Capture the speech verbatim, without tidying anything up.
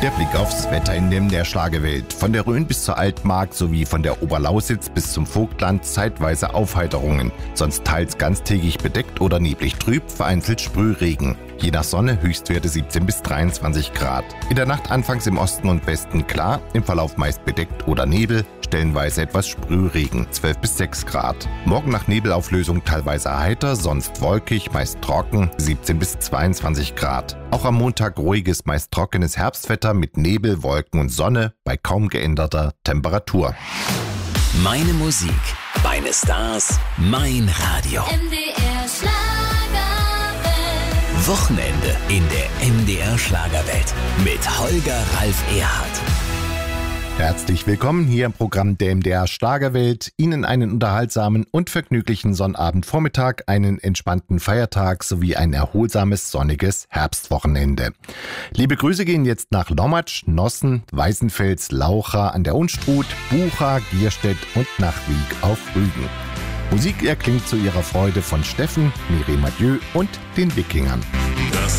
Der Blick aufs Wetter in dem der Schlagerwelt. Von der Rhön bis zur Altmark sowie von der Oberlausitz bis zum Vogtland zeitweise Aufheiterungen. Sonst teils ganztägig bedeckt oder neblig trüb, vereinzelt Sprühregen. Je nach Sonne Höchstwerte siebzehn bis dreiundzwanzig Grad. In der Nacht anfangs im Osten und Westen klar, im Verlauf meist bedeckt oder Nebel, stellenweise etwas Sprühregen, zwölf bis sechs Grad. Morgen nach Nebelauflösung teilweise heiter, sonst wolkig, meist trocken, siebzehn bis zweiundzwanzig Grad. Auch am Montag ruhiges, meist trockenes Herbstwetter mit Nebel, Wolken und Sonne bei kaum geänderter Temperatur. Meine Musik, meine Stars, mein Radio. M D R Schlagerwelt. Wochenende in der M D R Schlagerwelt mit Holger Ralf Erhardt. Herzlich willkommen hier im Programm der M D R Schlagerwelt. Ihnen einen unterhaltsamen und vergnüglichen Sonnabendvormittag, einen entspannten Feiertag sowie ein erholsames, sonniges Herbstwochenende. Liebe Grüße gehen jetzt nach Lommatsch, Nossen, Weißenfels, Laucha an der Unstrut, Bucha, Gierstedt und nach Wieg auf Rügen. Musik erklingt zu ihrer Freude von Steffen, Mireille Mathieu und den Wikingern. Das